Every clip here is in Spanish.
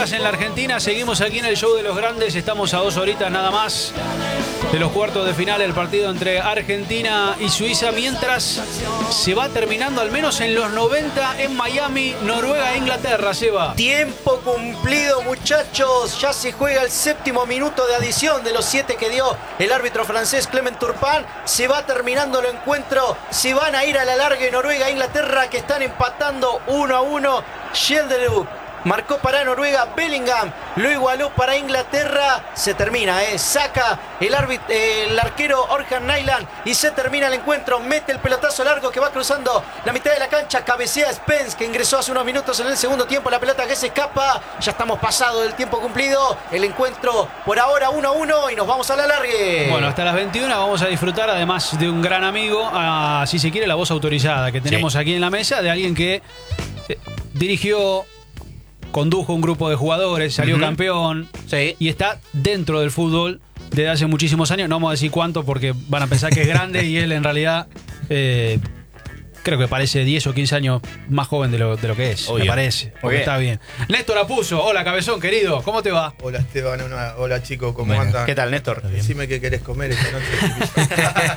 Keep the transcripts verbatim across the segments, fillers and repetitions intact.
horas en la Argentina. Seguimos aquí en el Show de los Grandes. Estamos a dos horitas nada más de los cuartos de final del partido entre Argentina y Suiza, mientras se va terminando, al menos en los noventa, en Miami, Noruega e Inglaterra. Seba. Tiempo cumplido, muchachos. Ya se juega el séptimo minuto de adición de los siete que dio el árbitro francés Clement Turpin. Se va terminando el encuentro. Se van a ir a la larga Noruega e Inglaterra, que están empatando uno a uno. Schjelderup marcó para Noruega, Bellingham lo igualó para Inglaterra. Se termina, eh. saca el, árbitro, eh, el arquero Orhan Nyland y se termina el encuentro. Mete el pelotazo largo que va cruzando la mitad de la cancha. Cabecea Spence, que ingresó hace unos minutos en el segundo tiempo. La pelota que se escapa. Ya estamos pasado del tiempo cumplido. El encuentro por ahora uno a uno y nos vamos a la largue. Bueno, hasta las veintiuna vamos a disfrutar, además de un gran amigo, a, si se quiere, la voz autorizada que tenemos sí. aquí en la mesa, de alguien que eh, dirigió, condujo un grupo de jugadores, salió uh-huh. campeón sí. y está dentro del fútbol desde hace muchísimos años. No vamos a decir cuánto porque van a pensar que es grande y él en realidad eh, creo que parece diez o quince años más joven de lo, de lo que es. Obvio. Me parece, porque está bien. Néstor Apuzzo, hola Cabezón, querido, ¿cómo te va? Hola Esteban, una, hola chicos, ¿cómo bueno, andan? ¿Qué tal, Néstor? Decime qué querés comer esta noche.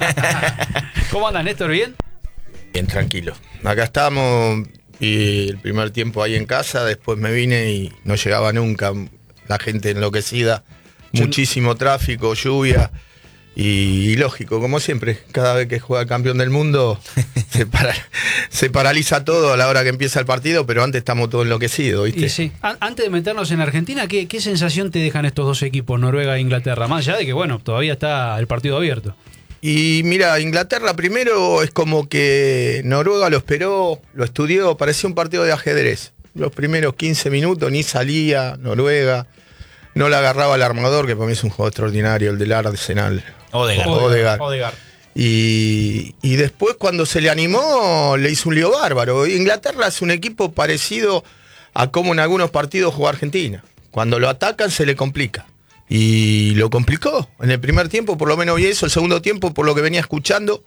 ¿Cómo andas, Néstor? ¿Bien? Bien, tranquilo. Acá estamos. Y el primer tiempo ahí en casa, después me vine y no llegaba nunca, la gente enloquecida, muchísimo tráfico, lluvia y, y lógico, como siempre, cada vez que juega el campeón del mundo se, para, se paraliza todo a la hora que empieza el partido, pero antes estamos todos enloquecidos, ¿viste? Y sí. Antes de meternos en Argentina, ¿qué, qué sensación te dejan estos dos equipos, Noruega e Inglaterra? Más allá de que, bueno, todavía está el partido abierto. Y mira, Inglaterra primero es como que Noruega lo esperó, lo estudió, parecía un partido de ajedrez. Los primeros quince minutos ni salía Noruega, no la agarraba el armador, que para mí es un juego extraordinario, el del Arsenal. Odegaard. Odegaard. Odegaard. Y, y después cuando se le animó, le hizo un lío bárbaro. Inglaterra es un equipo parecido a como en algunos partidos juega Argentina. Cuando lo atacan se le complica. Y lo complicó. En el primer tiempo por lo menos vi eso. El segundo tiempo, por lo que venía escuchando,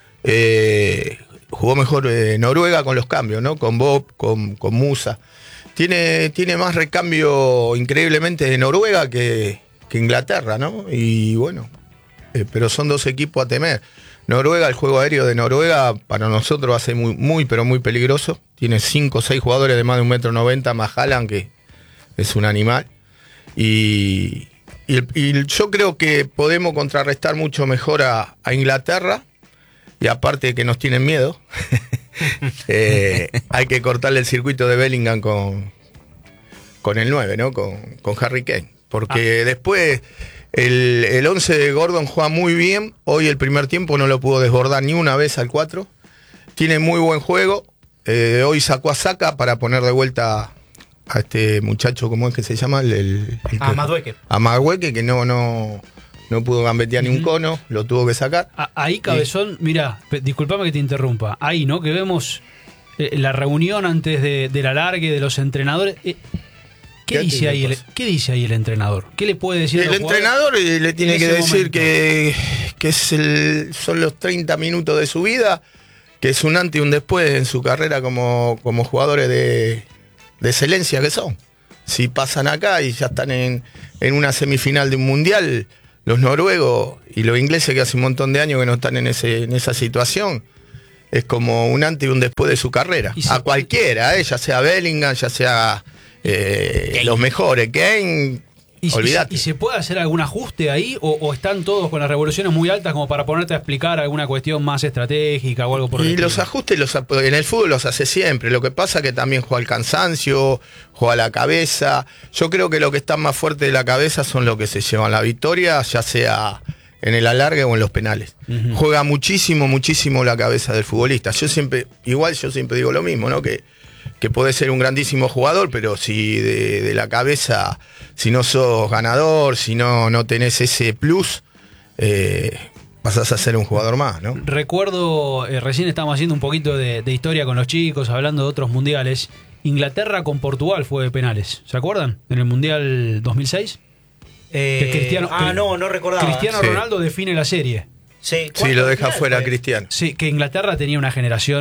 eh, jugó mejor eh, Noruega con los cambios, ¿no? Con Bob, con, con Musa. Tiene, tiene más recambio increíblemente de Noruega que, que Inglaterra, ¿no? Y bueno, eh, pero son dos equipos a temer. Noruega, el juego aéreo de Noruega para nosotros va a ser muy, muy pero muy peligroso. Tiene cinco o seis jugadores de más de un metro noventa, más Haaland, que es un animal. Y... Y, y yo creo que podemos contrarrestar mucho mejor a, a Inglaterra, y aparte de que nos tienen miedo, eh, hay que cortarle el circuito de Bellingham con, con el nueve, ¿no? Con, con Harry Kane. Porque ah. después el, el once de Gordon juega muy bien. Hoy el primer tiempo no lo pudo desbordar ni una vez al cuatro. Tiene muy buen juego. Eh, hoy sacó a Saka para poner de vuelta a este muchacho, ¿cómo es que se llama? El, el, el a Madueke. A Madueke, que no, no, no pudo gambetear uh-huh. ni un cono, lo tuvo que sacar. A, ahí, Cabezón, y... mira, disculpame que te interrumpa. Ahí, ¿no? Que vemos eh, la reunión antes de, de la largue de los entrenadores. Eh, ¿qué, dice ahí el, ¿Qué dice ahí el entrenador? ¿Qué le puede decir? El entrenador le tiene que decir que, que es el, son los treinta minutos de su vida, que es un antes y un después en su carrera como, como jugadores de... de excelencia que son. Si pasan acá y ya están en, en una semifinal de un mundial, los noruegos y los ingleses que hace un montón de años que no están en, ese, en esa situación, es como un antes y un después de su carrera. A cualquiera, eh, ya sea Bellingham, ya sea eh, los mejores, Kane, ¿Y, olvídate. ¿Y se puede hacer algún ajuste ahí? O, ¿O están todos con las revoluciones muy altas como para ponerte a explicar alguna cuestión más estratégica o algo por el Y estilo? los ajustes los, en el fútbol los hace siempre. Lo que pasa es que también juega el cansancio, juega la cabeza. Yo creo que lo que está más fuerte de la cabeza son los que se llevan la victoria, ya sea en el alargue o en los penales. Uh-huh. Juega muchísimo, muchísimo la cabeza del futbolista. Yo siempre, igual yo siempre digo lo mismo, ¿no? Que que puede ser un grandísimo jugador, pero si de, de la cabeza, si no sos ganador, si no, no tenés ese plus, eh, pasás a ser un jugador más, ¿no? Recuerdo, eh, recién estábamos haciendo un poquito de, de historia con los chicos, hablando de otros mundiales. Inglaterra con Portugal fue de penales, ¿se acuerdan? En el Mundial dos mil seis. Eh, que Cristiano, ah, que, no, no recordaba. Cristiano sí. Ronaldo define la serie. Sí, sí lo deja fuera fue? Cristiano. Sí, que Inglaterra tenía una generación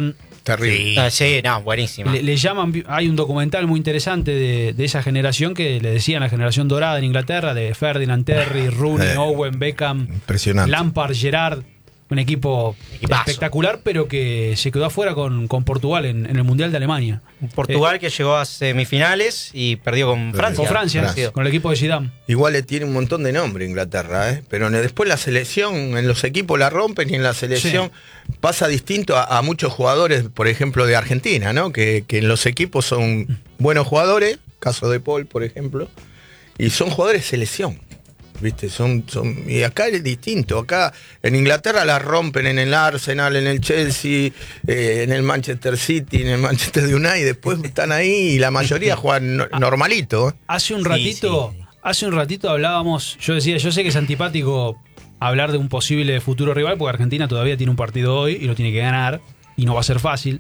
Terrible. Ah, sí, no, buenísima. Le, le llaman, hay un documental muy interesante de, de esa generación que le decían la generación dorada en Inglaterra, de Ferdinand, Terry, Rooney, Eh, Owen, Beckham, impresionante. Lampard, Gerrard. Un equipo Equipazo. espectacular, pero que se quedó afuera con, con Portugal en, en el Mundial de Alemania. Portugal que llegó a semifinales y perdió con Francia. Con Francia, Francia. con el equipo de Zidane. Igual le tiene un montón de nombre Inglaterra, ¿eh? Pero después la selección, en los equipos la rompen y en la selección sí. pasa distinto a, a muchos jugadores, por ejemplo, de Argentina, ¿no? Que, que en los equipos son buenos jugadores, caso de Paul, por ejemplo, y son jugadores de selección. ¿Viste? Son, son, y acá es distinto. Acá en Inglaterra la rompen en el Arsenal, en el Chelsea, eh, en el Manchester City, en el Manchester United. Después están ahí y la mayoría juegan no, normalito. ¿eh? Hace un ratito, sí, sí. hace un ratito hablábamos. Yo decía, yo sé que es antipático hablar de un posible futuro rival, porque Argentina todavía tiene un partido hoy y lo tiene que ganar y no va a ser fácil.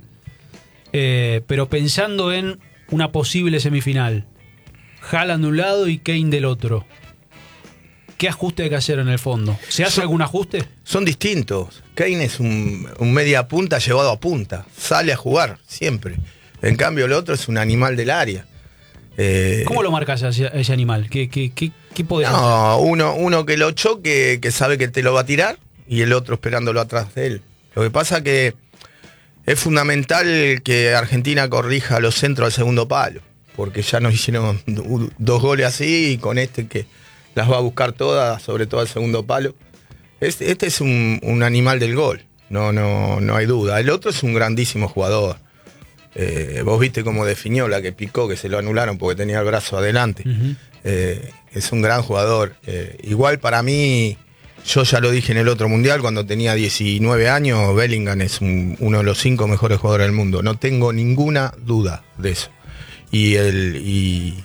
Eh, pero pensando en una posible semifinal, Haaland de un lado y Kane del otro. ¿Qué ajuste hay que hacer en el fondo? ¿Se hace son, algún ajuste? Son distintos. Kane es un, un media punta llevado a punta. Sale a jugar, siempre. En cambio, el otro es un animal del área. Eh, ¿Cómo lo marcas a ese, a ese animal? ¿Qué, qué, qué, qué podés hacer? No, uno, uno que lo choque, que sabe que te lo va a tirar, y el otro esperándolo atrás de él. Lo que pasa que es fundamental que Argentina corrija los centros al segundo palo, porque ya nos hicieron dos goles así, y con este que las va a buscar todas, sobre todo al segundo palo. Este, este es un, un animal del gol, no, no, no hay duda. El otro es un grandísimo jugador. Eh, vos viste cómo definió la que picó, que se lo anularon porque tenía el brazo adelante. Uh-huh. eh, es un gran jugador. Eh, igual para mí, yo ya lo dije en el otro mundial, cuando tenía diecinueve años, Bellingham es un, uno de los cinco mejores jugadores del mundo. No tengo ninguna duda de eso. Y el... Y,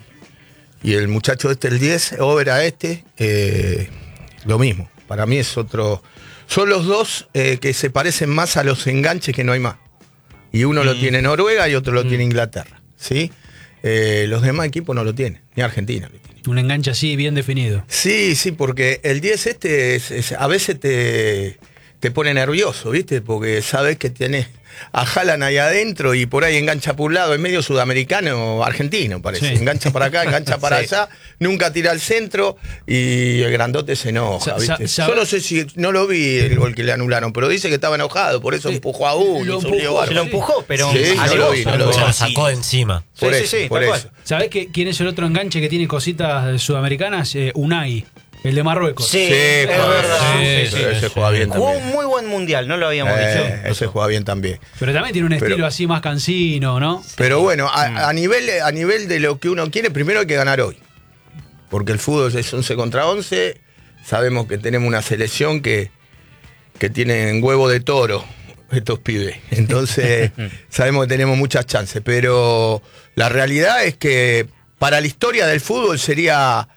Y el muchacho este, el diez, over a este, eh, lo mismo. Para mí es otro... Son los dos eh, que se parecen más a los enganches que no hay más. Y uno mm. lo tiene Noruega y otro lo mm. tiene Inglaterra. ¿Sí? Eh, los demás equipos no lo tienen, ni Argentina lo tiene. Un enganche así, bien definido. Sí, sí, porque el diez este es, es, a veces te, te pone nervioso, ¿viste? Porque sabes que tenés a Haaland ahí adentro y por ahí engancha por un lado, es medio sudamericano, argentino parece, sí. engancha para acá, engancha para sí. allá, nunca tira al centro y el grandote se enoja, ¿viste? Yo no sé si, no lo vi el gol que le anularon, pero dice que estaba enojado, por eso sí. empujó a uno, lo empujó, se lo empujó, pero sí, no lo vi, no lo vi. Se lo sacó de encima. Por sí, eso, sí, sí, por eso. ¿Sabés que, quién es el otro enganche que tiene cositas sudamericanas? Eh, Unai. El de Marruecos. Sí, sí es verdad. Sí, sí, sí, ese juega bien Jugó también. un muy buen mundial, no lo habíamos eh, dicho. Ese juega bien también. Pero también tiene un estilo pero, así más cansino, ¿no? Pero bueno, a, a, nivel, a nivel de lo que uno quiere, primero hay que ganar hoy. Porque el fútbol es once contra once. Sabemos que tenemos una selección que, que tienen huevo de toro, estos pibes. Entonces, sabemos que tenemos muchas chances. Pero la realidad es que para la historia del fútbol sería...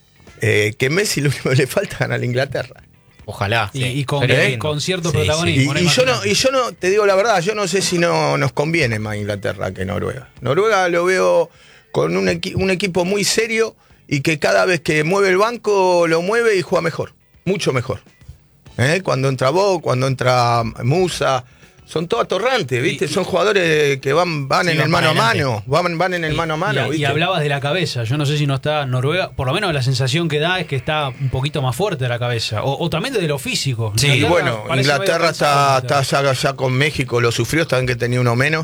Eh, que Messi lo único que le falta es ganar a Inglaterra. Ojalá. Y, sí. y con, ¿Eh? con cierto sí, protagonismo. Sí. Y, y, yo no, y yo no, te digo la verdad, yo no sé si no nos conviene más Inglaterra que Noruega. Noruega lo veo con un, equi un equipo muy serio y que cada vez que mueve el banco lo mueve y juega mejor, mucho mejor. ¿Eh? Cuando entra Bo, cuando entra Musa... Son todos atorrantes, ¿viste? Y, y, son jugadores que van, van sí, en el mano a mano. Van, van en el y, mano a mano, y, ¿viste? Y hablabas de la cabeza. Yo no sé si no está Noruega. Por lo menos la sensación que da es que está un poquito más fuerte de la cabeza. O, o también de lo físico. Sí, Inglaterra, bueno, Inglaterra está, está ya, ya con México. Lo sufrió, también que tenía uno menos.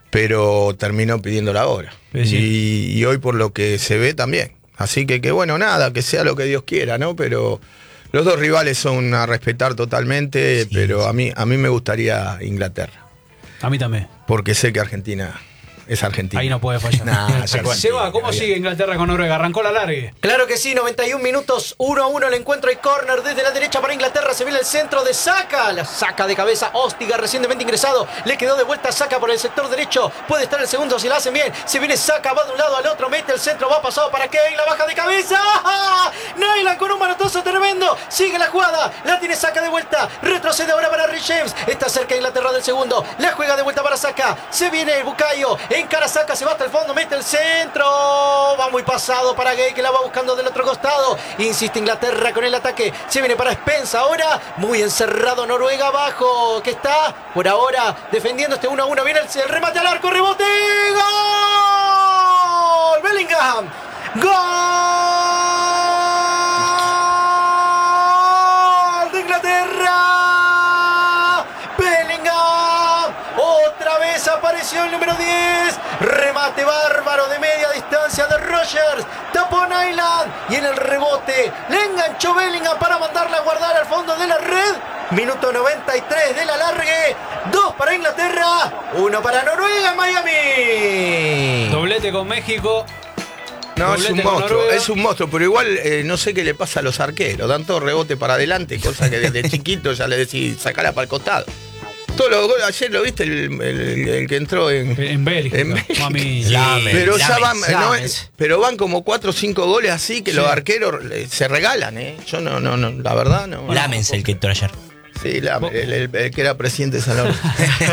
Pero terminó pidiendo la hora. Sí, sí. Y, y hoy por lo que se ve también. Así que, que bueno, nada, que sea lo que Dios quiera, ¿no? Pero... Los dos rivales son a respetar totalmente. Sí, pero sí. a mí, a mí me gustaría Inglaterra. A mí también. Porque sé que Argentina es Argentina. Ahí no puede fallar. Nah, Seba, ¿cómo sigue Inglaterra con Noruega? ¿Arrancó la largue? Claro que sí, noventa y un minutos, uno a uno el encuentro y córner desde la derecha para Inglaterra. Se viene el centro de Saka. La saca de cabeza Ostiga, recientemente ingresado. Le quedó de vuelta Saka por el sector derecho. Puede estar el segundo si la hacen bien. Se viene Saka, va de un lado al otro, mete el centro, va pasado para Kane, la baja de cabeza. ¡Ah! Nyland con un manotazo tremendo. Sigue la jugada, la tiene Saka de vuelta. Retrocede ahora para Rich James. Está cerca Inglaterra del segundo. La juega de vuelta para Saka. Se viene el Bukayo. Encara Saka, se va hasta el fondo, mete el centro. Va va muy pasado para Gay, que la va buscando del otro costado. Insiste Inglaterra con el ataque. Se viene para Spence ahora. Muy encerrado Noruega abajo, que está por ahora defendiendo este uno a uno. Viene el, el remate al arco, rebote. ¡Gol! Bellingham. ¡Gol de Inglaterra! Bellingham. Otra vez apareció el número diez. Remate bárbaro de media distancia de Rogers. Tapó Nyland. Y en el rebote le enganchó Bellingham para mandarla a guardar al fondo de la red. Minuto noventa y tres del alargue. Dos para Inglaterra. Uno para Noruega en Miami. Doblete con México. No, es un Doblete con monstruo, Noruega. es un monstruo, pero igual eh, no sé qué le pasa a los arqueros. Dan todo rebote para adelante, cosa que desde chiquito ya le decís, sacala para el costado. Todos los goles, ayer lo viste, el, el- el que entró en... En Bélgica. En Bélgica. Mami. Lames, Pero ya van, Lames, no, Lames. pero van como cuatro o cinco goles así que Sí. los arqueros eh, se regalan, ¿eh? Yo no, no, no, la verdad no. Lames el que entró ayer. Sí, la- el, el- el que era presidente de San Lorenzo.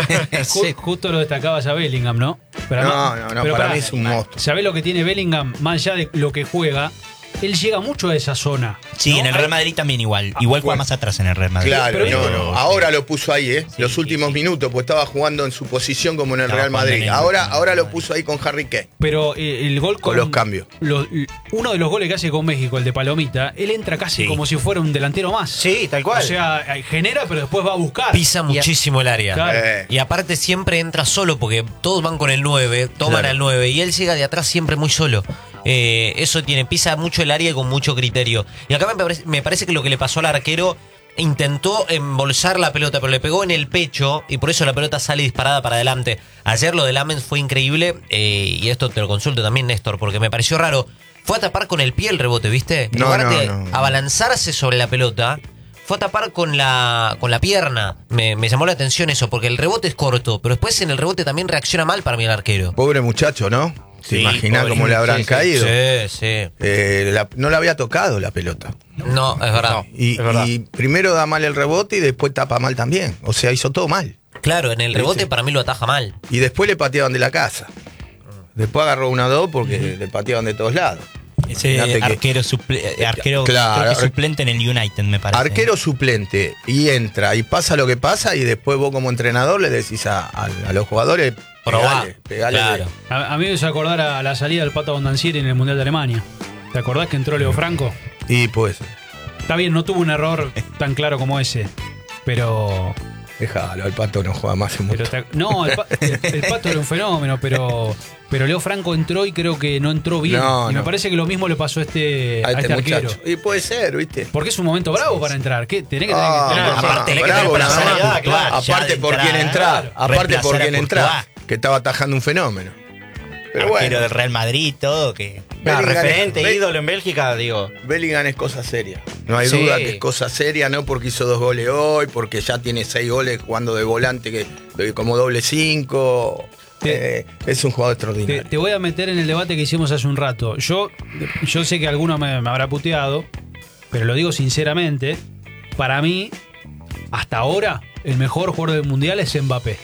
Ju- Justo lo destacaba ya Bellingham, ¿no? Pero No, además- no, no, pero para pará, mí es un monstruo. ¿Sabés lo que tiene Bellingham? Más allá de lo que juega, él llega mucho a esa zona. Sí, ¿no? en el Real Madrid también igual. Igual juega bueno. más atrás en el Real Madrid. Claro, Pero- no, no. Ahora lo puso ahí, ¿eh? Sí, Los sí, últimos sí. minutos, pues estaba jugando en su posición como en el Estaba Real jugando Madrid. en el- Ahora, ahora lo puso ahí con Harry Kane. Pero eh, el gol con, Con los cambios. lo- uno de los goles que hace con México, el de Palomita, él entra casi Sí. como si fuera un delantero más. Sí, tal cual. O sea, eh, genera, pero después va a buscar. Pisa muchísimo el área. Claro. Eh, Y aparte siempre entra solo porque todos van con el nueve, toman Claro. al nueve y él llega de atrás siempre muy solo. Eh, eso tiene, pisa mucho el área y con mucho criterio. Y acá me parece, me parece que lo que le pasó al arquero, intentó embolsar la pelota, pero le pegó en el pecho y por eso la pelota sale disparada para adelante. Ayer lo de Lamens fue increíble, eh, y esto te lo consulto también, Néstor, porque me pareció raro. Fue a tapar con el pie el rebote, ¿viste? En No, lugar no, de no. abalanzarse sobre la pelota, fue a tapar con la, con la pierna. Me, me llamó la atención eso, porque el rebote es corto, pero después en el rebote también reacciona mal para mí el arquero. pobre muchacho, ¿no? ¿Te Sí, imaginás pobre. cómo le habrán Sí, sí. caído? Sí, sí. Eh, la- no le había tocado la pelota. No, es verdad. Y, es verdad. y primero da mal el rebote y después tapa mal también. O sea, hizo todo mal. Claro, en el rebote ¿Viste? para mí lo ataja mal. Y después le pateaban de la casa. Después agarró una dos porque le pateaban de todos lados. Ese Fíjate que- arquero, suple- eh, arquero Claro, creo que ar- suplente en el United, me parece. Arquero suplente y entra y pasa lo que pasa y después vos como entrenador le decís a, a- a los jugadores, Probá. pegale, pegale. Claro. A, a mí me hizo acordar a la salida del Pato Bondancieri en el Mundial de Alemania. ¿Te acordás que entró Leo Franco? Y pues, Está bien, no tuvo un error tan claro como ese. Pero. déjalo, el Pato no juega más en pero mucho. te- no, el, Pa- el- el Pato era un fenómeno, pero. Pero Leo Franco entró y creo que no entró bien. No, y me no. parece que lo mismo le pasó a este, A a este este arquero. muchacho. Y puede ser, ¿viste? Porque es un momento bravo para entrar. ¿Qué? Tenés que tener Ah, que entrar. no, aparte, tenés que bravo, tener nada personalidad, más. claro, ya Aparte de por entrada, quién entrar, claro. aparte por Reemplazar a quién entrar, Courtois. que estaba atajando un fenómeno. Pero Arquero bueno, del Real Madrid, todo, que... No, Bellingham referente, es- ídolo en Bélgica, digo. Bellingham es cosa seria. No hay Sí. duda que es cosa seria, no porque hizo dos goles hoy, porque ya tiene seis goles jugando de volante que de- como doble cinco. Te- Eh, es un jugador Te, extraordinario. te voy a meter en el debate que hicimos hace un rato. Yo, yo sé que alguno me, me habrá puteado, pero lo digo sinceramente. Para mí, hasta ahora, el mejor jugador del mundial es Mbappé.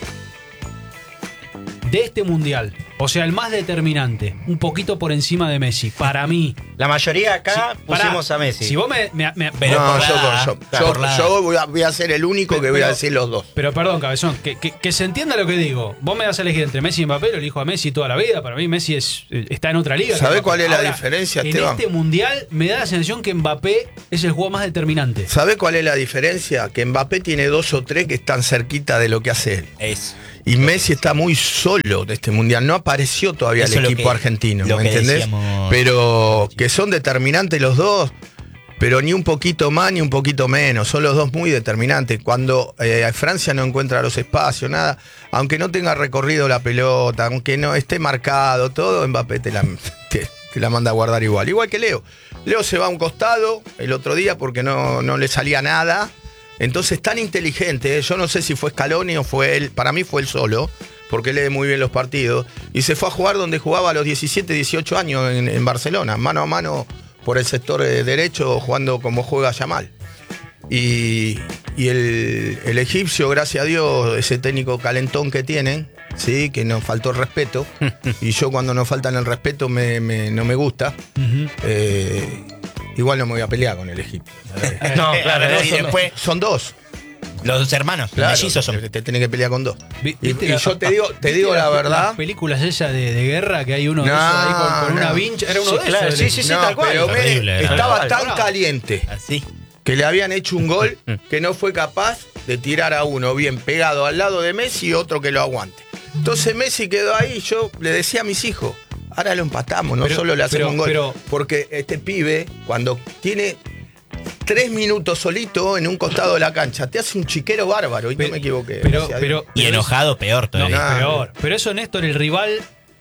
De este mundial. O sea, el más determinante. Un poquito por encima de Messi. Para mí. La mayoría acá Si- pará, pusimos a Messi. Si vos me. me- me- Pero no, por yo, la- yo- claro, yo- por la- yo voy, a, voy a ser el único que Pero- voy a pero- decir los dos. Pero perdón, cabezón, que, que- que se entienda lo que digo. Vos me das a elegir entre Messi y Mbappé, lo elijo a Messi toda la vida. Para mí Messi es, está en otra liga. ¿Sabés que Mbappé. cuál es la Ahora, diferencia, en Esteban? este mundial me da la sensación que Mbappé es el jugador más determinante. ¿Sabe cuál es la diferencia? Que Mbappé tiene dos o tres que están cerquita de lo que hace él. Es. Y Messi está muy solo de este mundial. No apareció todavía Eso el es lo equipo que- argentino, lo ¿me que entendés? decíamos. Pero que son determinantes los dos, pero ni un poquito más ni un poquito menos. Son los dos muy determinantes. Cuando eh, Francia no encuentra los espacios, nada, aunque no tenga recorrido la pelota, aunque no esté marcado todo, Mbappé te la, te, te la manda a guardar igual. Igual que Leo. Leo se va a un costado el otro día porque no, no le salía nada. Entonces, tan inteligente, ¿eh? Yo no sé si fue Scaloni o fue él, para mí fue él solo, porque lee muy bien los partidos, y se fue a jugar donde jugaba a los diecisiete, dieciocho años en, en Barcelona, mano a mano por el sector eh, derecho, jugando como juega Yamal. Y, y el, el egipcio, gracias a Dios, ese técnico calentón que tienen, sí, que nos faltó el respeto. Y yo cuando nos faltan el respeto me, me- no me gusta. Ujú. Eh, igual no me voy a pelear con el Egipto. Eh, No, claro, y son, después son dos. los hermanos, Claro, los mellizos son. te, te tenés que pelear con dos. Vi- Y, ¿viste y la- yo te digo, te ¿viste digo la las- verdad. Las películas esas de, de guerra que hay uno de No, esos ahí con, con una no. vincha. Era uno Sí, de claro, esos. sí, sí, sí. No, tal cual. pero me- Terrible, era. estaba Tal tan cual. caliente Así. que le habían hecho un gol que no fue capaz de tirar a uno bien pegado al lado de Messi y otro que lo aguante. Entonces Messi quedó ahí y yo le decía a mis hijos, ahora lo empatamos, no Pero- solo le hacemos pero- un gol. pero- porque este pibe, cuando tiene tres minutos solito en un costado de la cancha, te hace un chiquero bárbaro y Pero- no me equivoqué. pero- gracias a pero- Dios. Y enojado, peor No, todavía. Nah. peor. Pero eso, Néstor, el rival,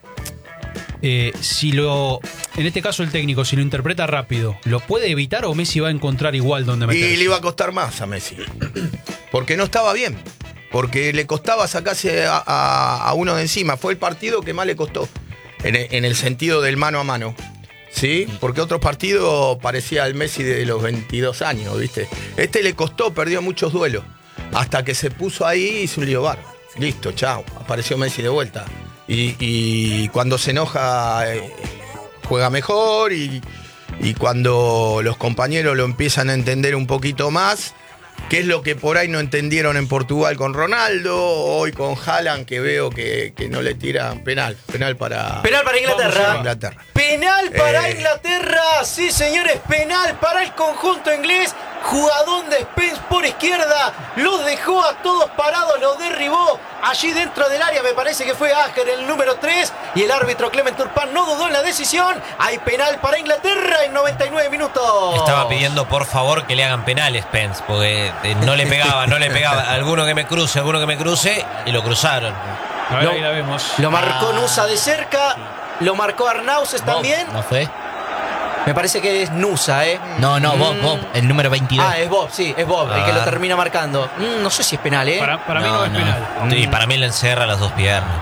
eh, si lo. En este caso, el técnico, si lo interpreta rápido, ¿lo puede evitar o Messi va a encontrar igual donde meterse? Y le iba a costar más a Messi. Porque no estaba bien. Porque le costaba sacarse a, a- a uno de encima. Fue el partido que más le costó. En el, en el sentido del mano a mano. ¿Sí? Porque otro partido parecía el Messi de los veintidós años, ¿viste? Este le costó, perdió muchos duelos. Hasta que se puso ahí y hizo un lío bárbaro. Listo, chao. Apareció Messi de vuelta. Y, y cuando se enoja, eh, juega mejor. Y, y cuando los compañeros lo empiezan a entender un poquito más, que es lo que por ahí no entendieron en Portugal con Ronaldo, hoy con Haaland, que veo que, que no le tiran penal. Penal para, Penal para Inglaterra. para Inglaterra. Penal para Eh. Inglaterra. Sí, señores, penal para el conjunto inglés. Jugadón de Spence por izquierda. Los dejó a todos parados, los derribó. Allí dentro del área me parece que fue Ager, el número tres. Y el árbitro Clement Turpin no dudó en la decisión. Hay penal para Inglaterra en noventa y nueve minutos. Estaba pidiendo por favor que le hagan penales, Spence, porque eh, no le pegaba, no le pegaba. Alguno que me cruce, alguno que me cruce, y lo cruzaron. A ver, Lo- ahí la vemos. Lo marcó Ah. Nusa de cerca. Lo marcó Arnauses también. ¿No fue? Me parece que es Nusa, ¿eh? No, no, Bob, Mm. Bob, el número veintidós. Ah, es Bob, sí, es Bob, el que Ah. lo termina marcando. Mm, no sé si es penal, ¿eh? Para, para mí No, no es no. penal. Y para mí le encerra las dos piernas.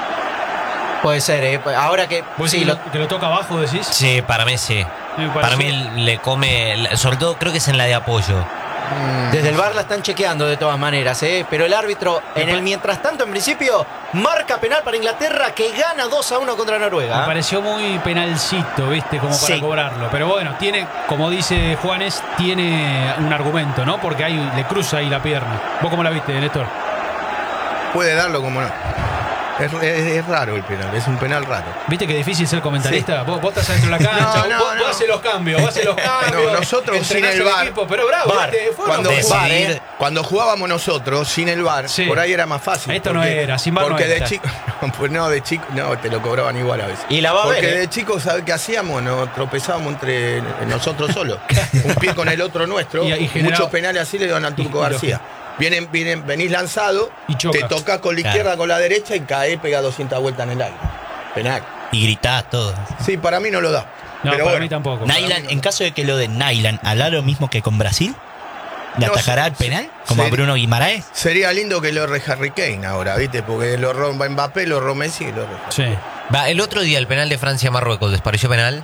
Puede ser, ¿eh? Ahora que. ¿Vos Sí, decís lo- que lo toca abajo, decís? Sí, para mí sí. Me pareció- Para mí le come, sobre todo creo que es en la de apoyo. desde el V A R la están chequeando de todas maneras, ¿eh? Pero el árbitro, en el mientras tanto, en principio, marca penal para Inglaterra que gana dos a uno contra Me Noruega. pareció muy penalcito, ¿viste? Como para Sí. cobrarlo. Pero bueno, tiene, como dice Juanes, tiene un argumento, ¿no? Porque ahí le cruza ahí la pierna. ¿Vos cómo la viste, Néstor? Puede darlo como no. Es, es- es raro el penal, es un penal raro. ¿Viste qué difícil ser comentarista? Vos, vos estás dentro de la cancha, No, no, vos, vos no. haces los cambios, vos haces los cambios. No, nosotros entrenás sin el al V A R. equipo, pero bravo, V A R. ¿viste? Fue Cuando, uno- Decidir. jugábamos- cuando jugábamos nosotros sin el V A R, Sí. por ahí era más fácil. Esto no era, sin V A R no Porque de era. chico, pues no, de chico, no, te lo cobraban igual a veces. Y la va a Porque ver, ¿eh? de chicos, ¿sabes qué hacíamos? Nos tropezábamos entre nosotros solos. Un pie con el otro nuestro. Y- y generaba- Muchos penales así le dan al Turco y- García. Vienen, vienen, venís lanzado, Y choca. te tocas con la Claro. izquierda, con la derecha y caes, pega doscientas vueltas en el aire. Penal. Y gritás todo. Sí, para mí no lo da. No, Pero para bueno. mí tampoco. Nyland, en caso de que lo de Nyland hará lo mismo que con Brasil, ¿le No, atacará se- al penal? Como se- a Bruno Guimaraes. Sería lindo que lo erre Harry Kane ahora, ¿viste? Porque lo erró Mbappé, lo erró Messi y lo erró. Sí. Va, el otro día el penal de Francia-Marruecos, ¿les pareció penal?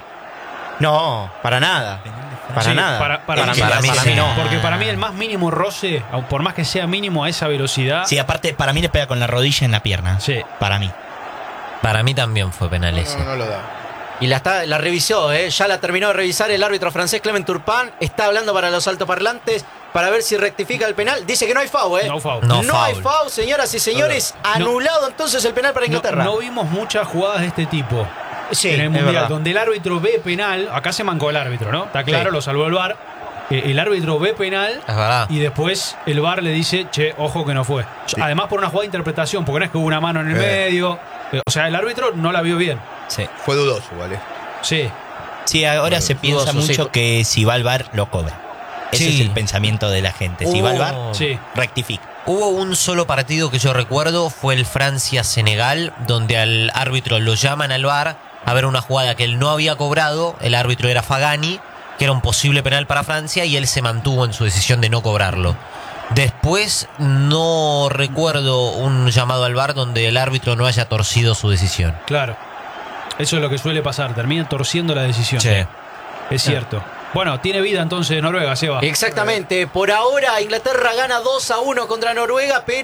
No, para nada. Para Sí, nada. Para, para Para mí, mí- para mí para sí. mí no. Porque para mí el más mínimo roce, aun por más que sea mínimo a esa velocidad. Sí, aparte, para mí le pega con la rodilla en la pierna. Sí. Para mí. Para mí también fue penal ese. No, no lo da. Y la, está, la revisó, ¿eh? Ya la terminó de revisar el árbitro francés Clement Turpin. Está hablando para los altoparlantes para ver si rectifica el penal. Dice que no hay foul, ¿eh? No foul. No No hay foul. foul, señoras y señores. No. Anulado entonces el penal para No, Inglaterra. no vimos muchas jugadas de este tipo Sí, en el es Mundial, verdad. donde el árbitro ve penal. Acá se mancó el árbitro, ¿no? Está claro, Sí. lo salvó el V A R. Eh, el árbitro ve penal Es verdad. y después el V A R le dice, che, ojo que no fue. Además por una jugada de interpretación, porque no es que hubo una mano en el Eh. medio. Eh, o sea, el árbitro no la vio bien. Sí. Fue dudoso, ¿vale? Sí. Sí, ahora se piensa dudoso, sí. mucho que si va al V A R lo cobra. Ese Sí. es el pensamiento de la gente. Si va al V A R, Oh. Sí. rectifica. Hubo un solo partido que yo recuerdo, fue el Francia-Senegal, donde al árbitro lo llaman al V A R a ver una jugada que él no había cobrado, el árbitro era Fagani, que era un posible penal para Francia, y él se mantuvo en su decisión de no cobrarlo. Después no recuerdo un llamado al V A R donde el árbitro no haya torcido su decisión. Claro. Eso es lo que suele pasar. Termina torciendo la decisión. Sí. Es cierto. Bueno, tiene vida entonces Noruega, Seba. Exactamente. Por ahora Inglaterra gana dos a uno contra Noruega, pero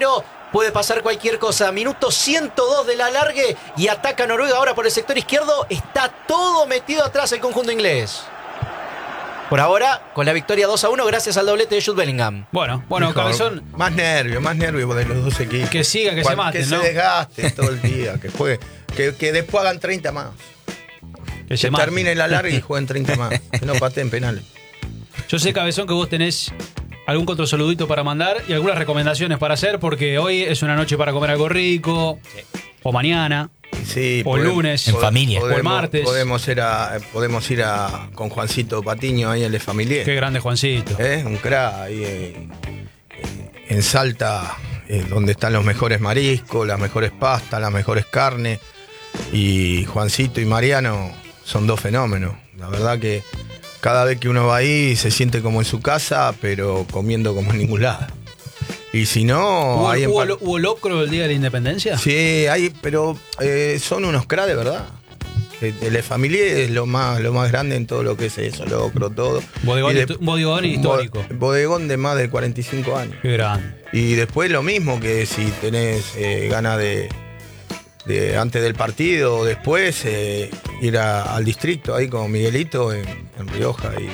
puede pasar cualquier cosa. Minuto ciento dos del alargue y ataca Noruega ahora por el sector izquierdo. Está todo metido atrás el conjunto inglés. Por ahora, con la victoria dos a uno gracias al doblete de Jude Bellingham. Bueno, bueno, Mejor, Cabezón. Más nervio, más nervio de los dos equipos. Que siga, que Cual- se maten, Que ¿no? se desgaste todo el día, que juegue, que, que después hagan treinta más. Que se Que maten. termine la larga y jueguen treinta más. Que no pateen penales. Yo sé, Cabezón, que vos tenés algún contrasaludito para mandar y algunas recomendaciones para hacer, porque hoy es una noche para comer algo rico, o mañana, Sí, o el lunes, en familia, o el martes. Podemos ir, a, podemos ir a, con Juancito Patiño ahí en Le Familier. Qué grande Juancito. ¿Eh? Un crack ahí eh, en Salta, eh, donde están los mejores mariscos, las mejores pastas, las mejores carnes. Y Juancito y Mariano son dos fenómenos. La verdad que cada vez que uno va ahí se siente como en su casa, pero comiendo como en ningún lado. Y si no, ¿Hubo, hay en hubo, par- lo- hubo locro el día de la independencia? Sí, hay, pero eh, son unos cracks de verdad. El el Le Familier es lo más, lo más grande en todo lo que es eso, locro, todo. Bodegón, Y de- histo- bodegón histórico. Bo- Bodegón de más de cuarenta y cinco años. Qué grande. Y después lo mismo que si tenés eh, ganas de, de antes del partido o después eh, ir a- al distrito ahí con Miguelito en, en Rioja y, y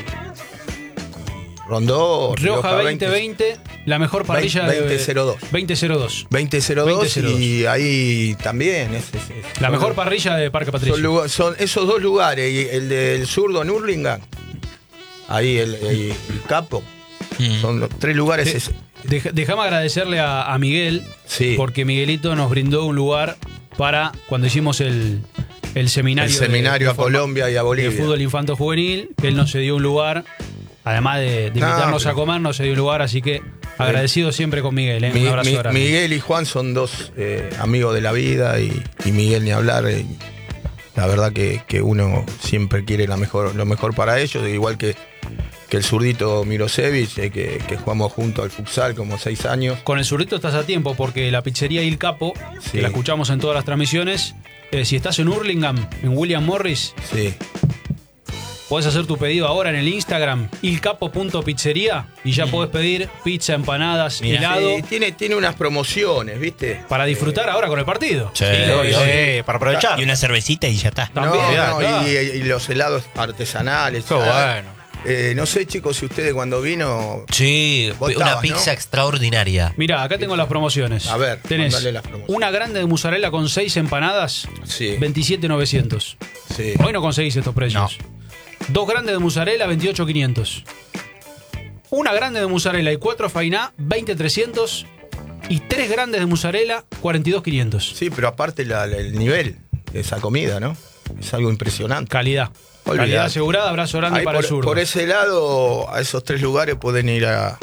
Rondó. Rioja veinte veinte, la mejor parrilla de veinte cero dos. veinte cero dos. veinte cero dos veinte cero dos. y ahí también es, es- es- La son- mejor parrilla de Parque Patricio. son, lugar- son esos dos lugares, y el del zurdo en Hurlingham, ahí el, el- el capo, Mm. son los tres lugares. De- es- deja- Déjame agradecerle a, a Miguel, Sí. porque Miguelito nos brindó un lugar para cuando hicimos el, el seminario. el seminario de- a de forma- Colombia y a Bolivia. de fútbol infanto juvenil, que él nos dio un lugar, además de, de No, invitarnos pero- a comer, nos dio un lugar, así que agradecido siempre con Miguel. ¿eh? Mi- Un abrazo mi- grande. Miguel y Juan son dos eh, amigos de la vida y, y Miguel ni hablar. eh, la verdad que, que uno siempre quiere la mejor, lo mejor para ellos, igual que, que el zurdito Mirosevic, eh, que, que jugamos juntos al futsal como seis años. Con el zurrito estás a tiempo, porque la pizzería Il Capo, Sí. que la escuchamos en todas las transmisiones, eh, si estás en Hurlingham, en William Morris, Sí. podés hacer tu pedido ahora en el Instagram, ilcapo.pizzería, y ya podés pedir pizza, empanadas, helado, Sí, tiene, tiene unas promociones, ¿viste? para disfrutar ahora con el partido. Sí, obvio, sí. sí, para aprovechar. Y una cervecita y ya está. No, También, no, claro. y, y los helados artesanales. Qué Ah, bueno. eh, no sé, chicos, si ustedes cuando vino. Sí, Vos una estabas, pizza ¿no? extraordinaria. Mirá, acá tengo las promociones. A ver, tenés mandale las promociones. una grande de mozzarella con seis empanadas, Sí. veintisiete novecientos. Sí. Hoy no conseguís estos precios. Dos grandes de mozzarella, veintiocho quinientos. Una grande de mozzarella y cuatro fainá, veinte trescientos. Y tres grandes de mozzarella, cuarenta y dos quinientos. Sí, pero aparte la- la- el nivel de esa comida, ¿no? Es algo impresionante. Calidad. Olvidate. Calidad asegurada, abrazo grande Ahí para por, el zurdo. por ese lado, a esos tres lugares pueden ir a,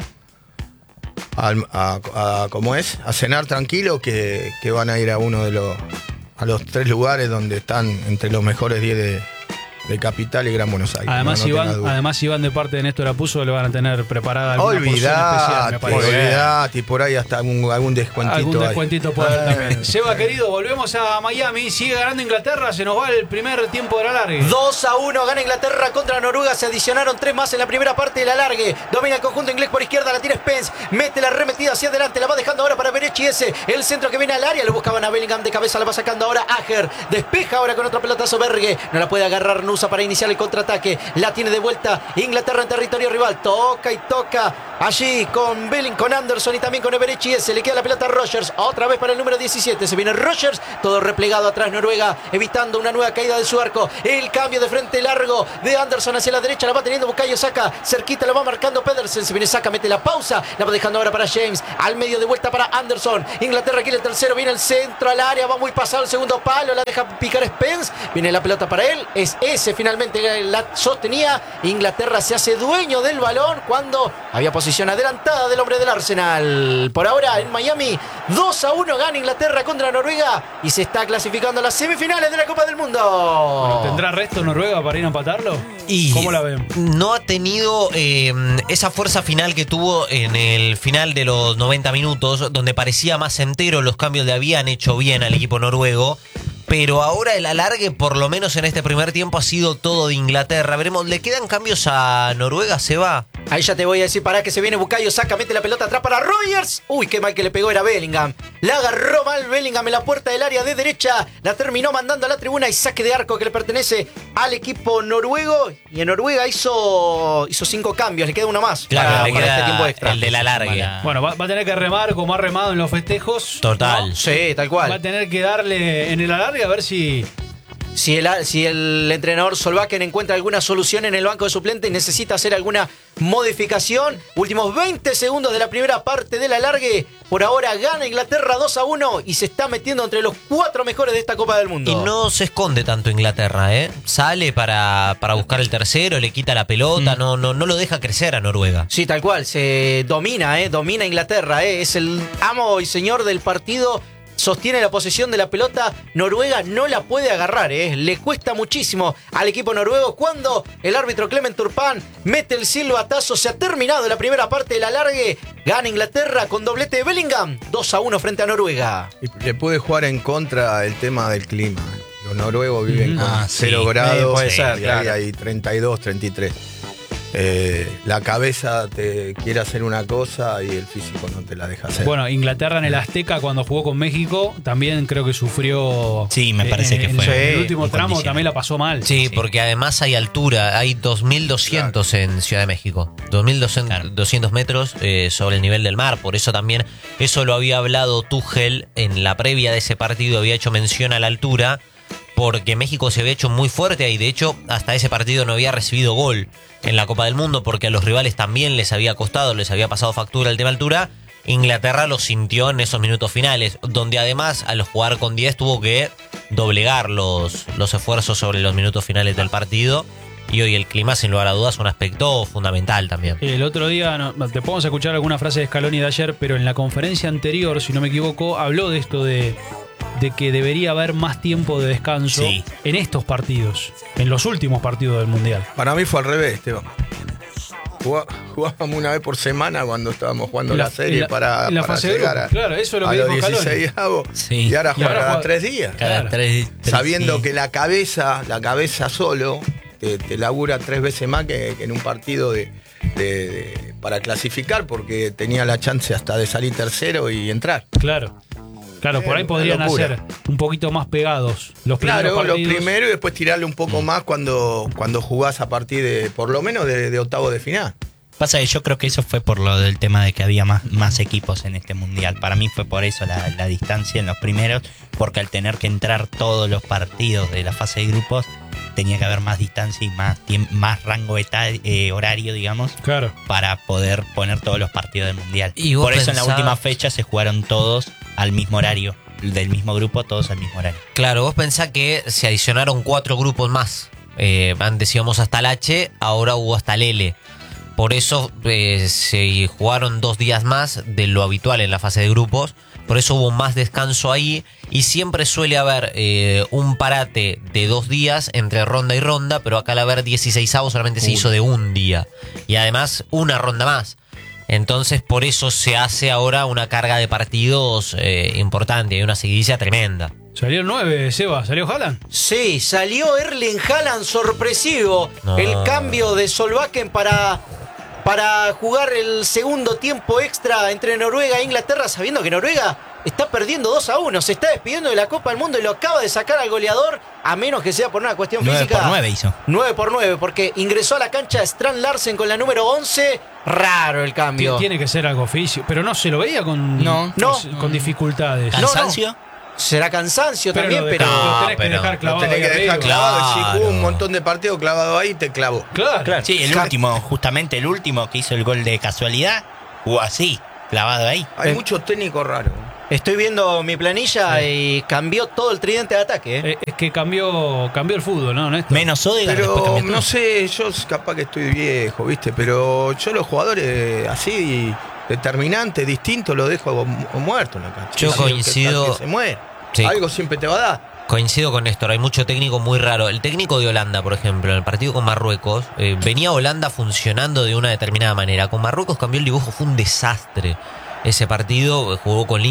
al- a, a- ¿cómo es? A cenar tranquilo, que, que van a ir a uno de los a los tres lugares donde están entre los mejores diez de, de Capital y Gran Buenos Aires. Además, no, no tenga Iván, duda. además, si van de parte de Néstor Apuso, le van a tener preparada alguna porción especial, me Olvidate, parece. olvidate, y por ahí hasta algún, algún descuentito. Algún hay. descuentito puede haber Eh, también. Seba, querido, volvemos a Miami. Sigue ganando Inglaterra. Se nos va el primer tiempo de la larga. dos a uno gana Inglaterra contra Noruega. Se adicionaron tres más en la primera parte de la alargue. Domina el conjunto inglés por izquierda. La tira Spence. Mete la arremetida hacia adelante. La va dejando ahora para Berechi ese. El centro que viene al área. Lo buscaban a Bellingham de cabeza. La va sacando ahora Ager. Despeja ahora con otro pelotazo Berge. No la puede agarrar Nusa para iniciar el contraataque. La tiene de vuelta Inglaterra en territorio rival. Toca y toca. Allí con Belling, con Anderson y también con Berechi ese. Le queda la pelota a Rogers. Otra vez para el número diecisiete. Se viene Rogers. Todo replegado atrás Noruega. Evitando una nueva caída de su arco. El cambio de frente largo de Anderson hacia la derecha. La va teniendo Bukayo Saka. Cerquita la va marcando Pedersen. Se viene Saka. Mete la pausa. La va dejando ahora para James. Al medio de vuelta para Anderson. Inglaterra quiere el tercero. Viene el centro al área. Va muy pasado el segundo palo. La deja picar Spence. Viene la pelota para él. Es ese finalmente la sostenía. Inglaterra se hace dueño del balón cuando había posición adelantada del hombre del Arsenal. Por ahora en Miami, dos a uno gana Inglaterra contra Noruega y se está clasificando a las semifinales de la Copa del Mundo. Bueno, ¿tendrá resto Noruega para ir a empatarlo? Y ¿Cómo la ven? no ha tenido eh, esa fuerza final que tuvo en el final de los noventa minutos, donde parecía más entero. Los cambios le habían hecho bien al equipo noruego. Pero ahora el alargue, por lo menos en este primer tiempo, ha sido todo de Inglaterra. Veremos, ¿le quedan cambios a Noruega? ¿Se va? Ahí ya te voy a decir, pará que se viene Bukayo Saka, mete la pelota atrás para Rogers. Uy, qué mal que le pegó era Bellingham. La agarró mal Bellingham en la puerta del área de derecha. La terminó mandando a la tribuna y saque de arco que le pertenece al equipo noruego. Y en Noruega hizo, hizo cinco cambios, le queda uno más. Claro, para, le para queda este tiempo extra. el de la larga. Bueno, va, va a tener que remar como ha remado en los festejos. Total. ¿no? Sí, tal cual. Va a tener que darle en el alargue a ver si... Si el, si el entrenador Solbakken encuentra alguna solución en el banco de suplentes y necesita hacer alguna modificación. Últimos veinte segundos de la primera parte del alargue. Por ahora gana Inglaterra dos a uno y se está metiendo entre los cuatro mejores de esta Copa del Mundo. Y no se esconde tanto Inglaterra, ¿eh? Sale para, para buscar el tercero, le quita la pelota, mm. no, no, no lo deja crecer a Noruega. Sí, tal cual, se domina, ¿eh? Domina Inglaterra, ¿eh? Es el amo y señor del partido. Sostiene la posesión de la pelota. Noruega no la puede agarrar, ¿eh? Le cuesta muchísimo al equipo noruego cuando el árbitro Clement Turpin mete el silbatazo. Se ha terminado la primera parte del alargue. Gana Inglaterra con doblete de Bellingham. dos a uno frente a Noruega. Y le puede jugar en contra el tema del clima. Los noruegos viven con ah, cero sí. grados. Eh, puede ser, y claro. ahí hay treinta y dos, treinta y tres. Eh, la cabeza te quiere hacer una cosa y el físico no te la deja hacer. Bueno, Inglaterra en el Azteca cuando jugó con México también creo que sufrió. Sí, me parece en, que en fue. el, Sí, el último en tramo condiciones. también la pasó mal. Sí, porque además hay altura, hay dos mil doscientos claro. en Ciudad de México, dos mil doscientos metros eh, sobre el nivel del mar, por eso también, eso lo había hablado Tuchel en la previa de ese partido, había hecho mención a la altura, porque México se había hecho muy fuerte y de hecho hasta ese partido no había recibido gol en la Copa del Mundo porque a los rivales también les había costado, les había pasado factura el tema altura. Inglaterra lo sintió en esos minutos finales, donde además al jugar con diez tuvo que doblegar los, los esfuerzos sobre los minutos finales del partido. Y hoy el clima, sin lugar a dudas, es un aspecto fundamental también. El otro día, no, te podemos escuchar alguna frase de Scaloni de ayer, pero en la conferencia anterior, si no me equivoco, habló de esto de, de que debería haber más tiempo de descanso sí. en estos partidos, en los últimos partidos del Mundial. Para mí fue al revés, Esteban. Jugábamos una vez por semana cuando estábamos jugando la, la serie la, para, la para fase llegar grupo, a, claro, eso es lo a que los dijo dieciseisavos sí. y ahora juega cada juega, tres días. Cada claro. tres, tres, Sabiendo sí. que la cabeza, la cabeza solo te, te labura tres veces más que, que en un partido de, de, de, para clasificar, porque tenía la chance hasta de salir tercero y entrar. Claro. Claro, por ahí Una podrían locura. hacer un poquito más pegados los primeros Claro, lo partidos. primero y después tirarle un poco más cuando, cuando jugás a partir de, por lo menos, de, de octavo de final. Pasa que yo creo que eso fue por lo del tema de que había más, más equipos en este mundial. Para mí fue por eso la, la distancia en los primeros, porque al tener que entrar todos los partidos de la fase de grupos, tenía que haber más distancia y más, tiemp- más rango etal, eh, horario, digamos, Claro. para poder poner todos los partidos del mundial. Y vos Por eso en la pensás- última fecha se jugaron todos al mismo horario, del mismo grupo, todos al mismo horario. Claro, vos pensás que se adicionaron cuatro grupos más. Eh, antes íbamos hasta el H, ahora hubo hasta el L. Por eso eh, se jugaron dos días más de lo habitual en la fase de grupos. Por eso hubo más descanso ahí. Y siempre suele haber eh, un parate de dos días entre ronda y ronda. Pero acá al haber dieciseisavos solamente se hizo de un día. Y además una ronda más. Entonces por eso se hace ahora una carga de partidos eh, importante. Hay una seguidilla tremenda. Salió el nueve, Seba, ¿salió Haaland? Sí, salió Erling Haaland sorpresivo. No. El cambio de Solbakken para, para jugar el segundo tiempo extra entre Noruega e Inglaterra, sabiendo que Noruega está perdiendo dos a uno. Se está despidiendo de la Copa del Mundo y lo acaba de sacar al goleador, a menos que sea por una cuestión nueve física. por nueve hizo. nueve por nueve, porque ingresó a la cancha Strand Larsen con la número once. Raro el cambio. Tiene que ser algo físico, pero no se lo veía con, No. No. con dificultades. No, no. ¿Cansancio? Será cansancio Pero también, lo pero... dejás- lo tenés que pero dejar Lo clavado tenés ahí que dejar arriba. clavado. Si Claro. jugó un montón de partidos clavado ahí, te clavó. Claro. Sí, el último, justamente el último que hizo el gol de casualidad, jugó así, clavado ahí. Hay Eh. muchos técnicos raros. Estoy viendo mi planilla y cambió todo el tridente de ataque. ¿eh? Eh, Es que cambió, cambió el fútbol, ¿no, Néstor? Menos Odegaard, después Pero cambió todo. no sé, yo capaz que estoy viejo, ¿viste? Pero yo los jugadores así, determinantes, distintos, los dejo mu- muertos en la cancha. Yo Así que coincido- hasta que se muere. Sí. Algo siempre te va a dar. Coincido con Néstor, hay mucho técnico muy raro. El técnico de Holanda, por ejemplo, en el partido con Marruecos, eh, venía Holanda funcionando de una determinada manera. Con Marruecos cambió el dibujo, fue un desastre. Ese partido eh, jugó con